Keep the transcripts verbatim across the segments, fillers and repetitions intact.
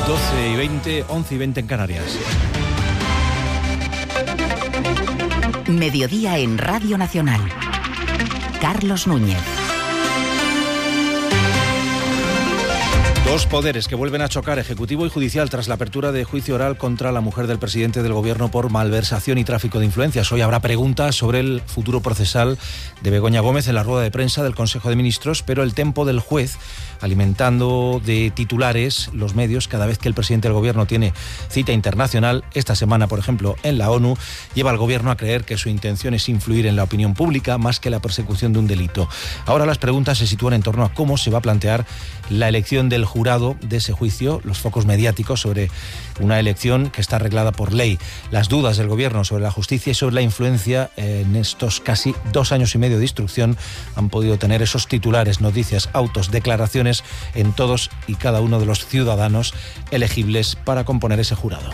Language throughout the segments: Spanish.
doce y veinte, once y veinte en Canarias. Mediodía en Radio Nacional. Carlos Núñez. Dos poderes que vuelven a chocar, ejecutivo y judicial, tras la apertura de juicio oral contra la mujer del presidente del gobierno por malversación y tráfico de influencias. Hoy habrá preguntas sobre el futuro procesal de Begoña Gómez en la rueda de prensa del Consejo de Ministros, pero el tempo del juez, alimentando de titulares los medios cada vez que el presidente del gobierno tiene cita internacional, esta semana, por ejemplo, en la ONU, lleva al gobierno a creer que su intención es influir en la opinión pública más que la persecución de un delito. Ahora las preguntas se sitúan en torno a cómo se va a plantear la elección del jurado de ese juicio, los focos mediáticos sobre una elección que está arreglada por ley, las dudas del gobierno sobre la justicia y sobre la influencia en estos casi dos años y medio de instrucción han podido tener esos titulares, noticias, autos, declaraciones en todos y cada uno de los ciudadanos elegibles para componer ese jurado.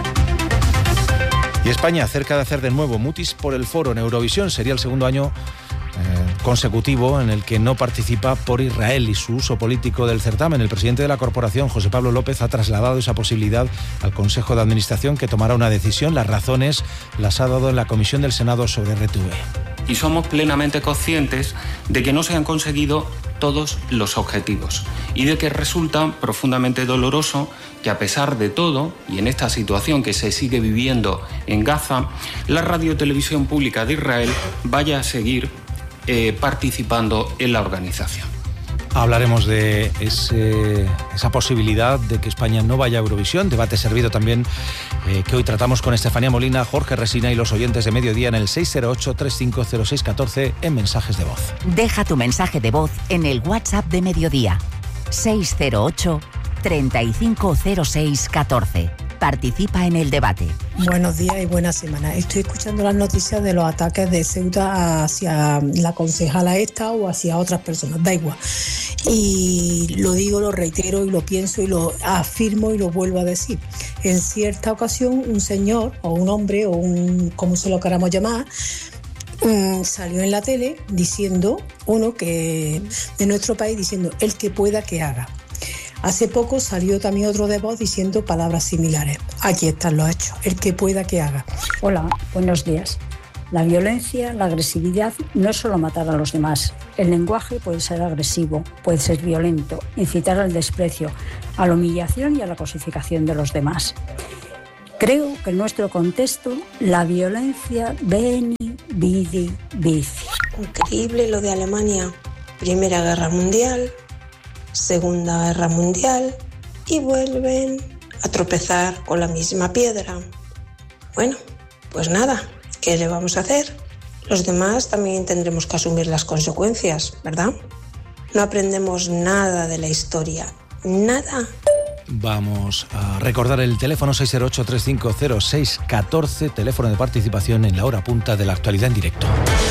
Y España, cerca de hacer de nuevo mutis por el foro en Eurovisión, sería el segundo año Eh, consecutivo en el que no participa por Israel y su uso político del certamen. El presidente de la corporación, José Pablo López, ha trasladado esa posibilidad al Consejo de Administración, que tomará una decisión. Las razones las ha dado en la comisión del Senado sobre R T V. Y somos plenamente conscientes de que no se han conseguido todos los objetivos y de que resulta profundamente doloroso que, a pesar de todo, y en esta situación que se sigue viviendo en Gaza, la radiotelevisión pública de Israel vaya a seguir Eh, participando en la organización. Hablaremos de ese, esa posibilidad de que España no vaya a Eurovisión, debate servido también eh, que hoy tratamos con Estefanía Molina, Jorge Resina y los oyentes de Mediodía en el seis cero ocho, tres cinco cero seis uno cuatro en mensajes de voz. Deja tu mensaje de voz en el WhatsApp de Mediodía, seis cero ocho, tres cinco cero seis uno cuatro. Participa en el debate. Buenos días y buena semana. Estoy escuchando las noticias de los ataques de Ceuta hacia la concejala esta o hacia otras personas, da igual. Y lo digo, lo reitero y lo pienso y lo afirmo y lo vuelvo a decir. En cierta ocasión un señor o un hombre o un, como se lo queramos llamar, um, salió en la tele diciendo, uno que de nuestro país, diciendo el que pueda que haga. Hace poco salió también otro de voz diciendo palabras similares. Aquí están los hechos, el que pueda que haga. Hola, buenos días. La violencia, la agresividad no es solo matar a los demás. El lenguaje puede ser agresivo, puede ser violento, incitar al desprecio, a la humillación y a la cosificación de los demás. Creo que en nuestro contexto la violencia veni, vidi, vici. Increíble lo de Alemania. Primera Guerra Mundial, Segunda Guerra Mundial y vuelven a tropezar con la misma piedra. Bueno, pues nada, ¿qué le vamos a hacer? Los demás también tendremos que asumir las consecuencias, ¿verdad? No aprendemos nada de la historia, nada. Vamos a recordar el teléfono seis cero ocho, tres cinco cero seis uno cuatro, teléfono de participación en la hora punta de la actualidad en directo.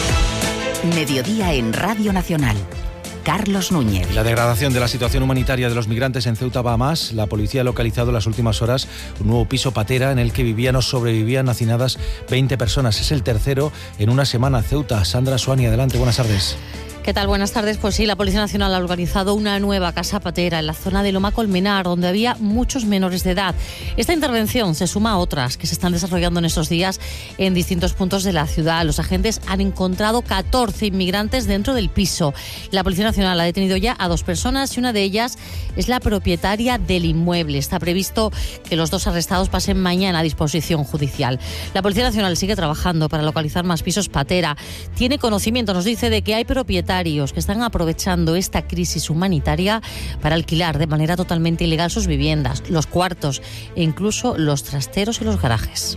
Mediodía en Radio Nacional. Carlos Núñez. La degradación de la situación humanitaria de los migrantes en Ceuta va a más. La policía ha localizado en las últimas horas un nuevo piso patera en el que vivían o sobrevivían hacinadas veinte personas. Es el tercero en una semana. Ceuta. Sandra Suani, adelante, buenas tardes. ¿Qué tal? Buenas tardes. Pues sí, la Policía Nacional ha organizado una nueva casa patera en la zona de Loma Colmenar, donde había muchos menores de edad. Esta intervención se suma a otras que se están desarrollando en estos días en distintos puntos de la ciudad. Los agentes han encontrado catorce inmigrantes dentro del piso. La Policía Nacional ha detenido ya a dos personas y una de ellas es la propietaria del inmueble. Está previsto que los dos arrestados pasen mañana a disposición judicial. La Policía Nacional sigue trabajando para localizar más pisos patera. Tiene conocimiento, nos dice, de que hay propietarios que están aprovechando esta crisis humanitaria para alquilar de manera totalmente ilegal sus viviendas, los cuartos e incluso los trasteros y los garajes.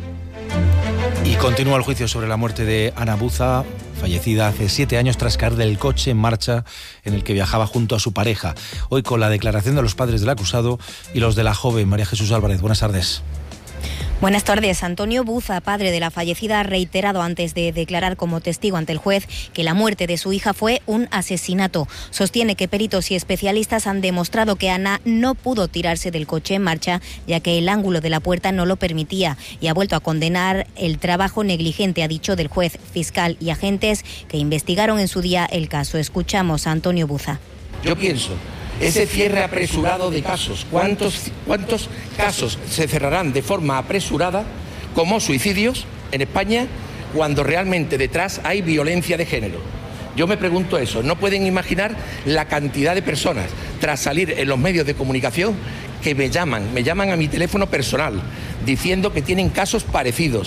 Y continúa el juicio sobre la muerte de Ana Buza, fallecida hace siete años tras caer del coche en marcha en el que viajaba junto a su pareja. Hoy con la declaración de los padres del acusado y los de la joven. María Jesús Álvarez, buenas tardes. Buenas tardes. Antonio Buza, padre de la fallecida, ha reiterado antes de declarar como testigo ante el juez que la muerte de su hija fue un asesinato. Sostiene que peritos y especialistas han demostrado que Ana no pudo tirarse del coche en marcha, ya que el ángulo de la puerta no lo permitía, y ha vuelto a condenar el trabajo negligente, ha dicho, del juez, fiscal y agentes que investigaron en su día el caso. Escuchamos a Antonio Buza. Yo pienso ese cierre apresurado de casos. ¿Cuántos, cuántos casos se cerrarán de forma apresurada como suicidios en España cuando realmente detrás hay violencia de género? Yo me pregunto eso. No pueden imaginar la cantidad de personas, tras salir en los medios de comunicación, que me llaman, me llaman a mi teléfono personal, diciendo que tienen casos parecidos.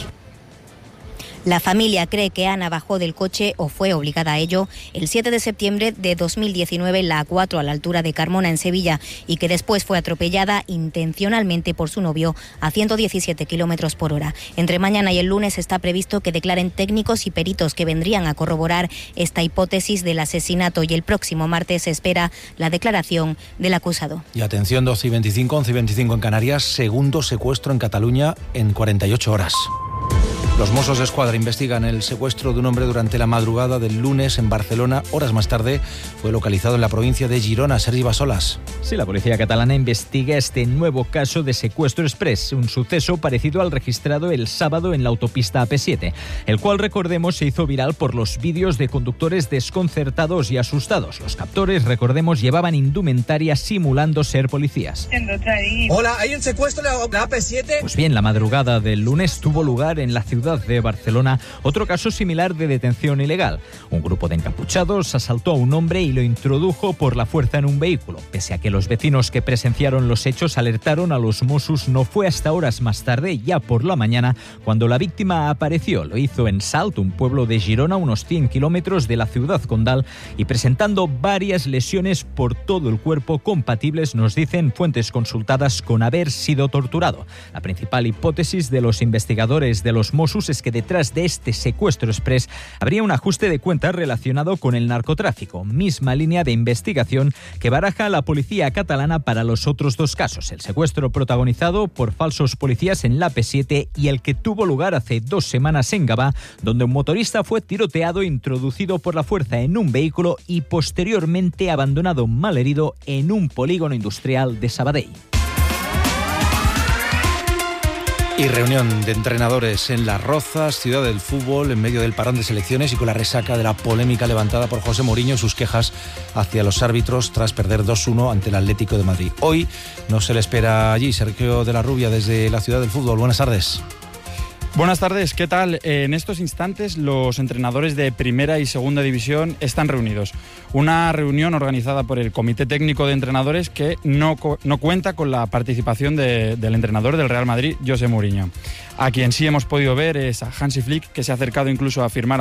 La familia cree que Ana bajó del coche o fue obligada a ello el siete de septiembre de dos mil diecinueve en la A cuatro a la altura de Carmona, en Sevilla, y que después fue atropellada intencionalmente por su novio a ciento diecisiete kilómetros por hora. Entre mañana y el lunes está previsto que declaren técnicos y peritos que vendrían a corroborar esta hipótesis del asesinato, y el próximo martes se espera la declaración del acusado. Y atención, doce y veinticinco, once y veinticinco en Canarias, segundo secuestro en Cataluña en cuarenta y ocho horas. Los Mossos d'Esquadra investigan el secuestro de un hombre durante la madrugada del lunes en Barcelona. Horas más tarde fue localizado en la provincia de Girona. Sergi Basolas. Sí, la policía catalana investiga este nuevo caso de secuestro express, un suceso parecido al registrado el sábado en la autopista A P siete, el cual, recordemos, se hizo viral por los vídeos de conductores desconcertados y asustados. Los captores, recordemos, llevaban indumentaria simulando ser policías. Hola, ¿hay un secuestro en la A P siete? Pues bien, la madrugada del lunes tuvo lugar en la ciudad de Barcelona otro caso similar de detención ilegal. Un grupo de encapuchados asaltó a un hombre y lo introdujo por la fuerza en un vehículo. Pese a que los vecinos que presenciaron los hechos alertaron a los Mossos, no fue hasta horas más tarde, ya por la mañana, cuando la víctima apareció. Lo hizo en Salt, un pueblo de Girona, unos cien kilómetros de la ciudad condal, y presentando varias lesiones por todo el cuerpo compatibles, nos dicen fuentes consultadas, con haber sido torturado. La principal hipótesis de los investigadores de los Mossos es que detrás de este secuestro express habría un ajuste de cuentas relacionado con el narcotráfico, misma línea de investigación que baraja la policía catalana para los otros dos casos: el secuestro protagonizado por falsos policías en la A P siete y el que tuvo lugar hace dos semanas en Gavà, donde un motorista fue tiroteado, introducido por la fuerza en un vehículo y posteriormente abandonado malherido en un polígono industrial de Sabadell. Y reunión de entrenadores en Las Rozas, ciudad del fútbol, en medio del parón de selecciones y con la resaca de la polémica levantada por José Mourinho y sus quejas hacia los árbitros tras perder dos uno ante el Atlético de Madrid. Hoy no se le espera allí. Sergio de la Rubia, desde la ciudad del fútbol. Buenas tardes. Buenas tardes, ¿qué tal? En estos instantes los entrenadores de Primera y Segunda División están reunidos. Una reunión organizada por el Comité Técnico de Entrenadores que no, no cuenta con la participación de, del entrenador del Real Madrid, José Mourinho. A quien sí hemos podido ver es a Hansi Flick, que se ha acercado incluso a firmar